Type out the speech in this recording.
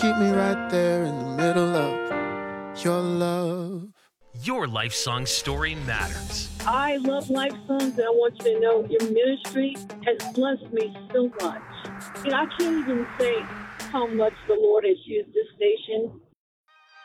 keep me right there in the middle of your love. Your life song story matters. I love life songs, and I want you to know your ministry has blessed me so much. I can't even say how much the Lord has used this station